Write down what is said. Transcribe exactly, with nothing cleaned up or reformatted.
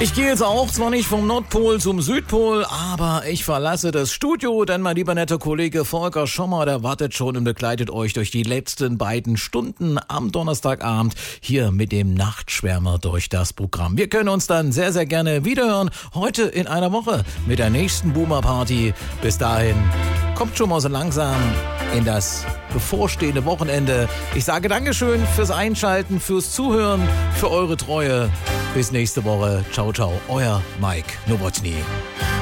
Ich gehe jetzt auch zwar nicht vom Nordpol zum Südpol, aber ich verlasse das Studio, denn mein lieber netter Kollege Volker Schommer, der wartet schon und begleitet euch durch die letzten beiden Stunden am Donnerstagabend hier mit dem Nachtschwärmer durch das Programm. Wir können uns dann sehr, sehr gerne wiederhören, heute in einer Woche mit der nächsten Boomer Party. Bis dahin, kommt schon mal so langsam in das bevorstehende Wochenende. Ich sage Dankeschön fürs Einschalten, fürs Zuhören, für eure Treue. Bis nächste Woche. Ciao, ciao. Euer Mike Nowotny.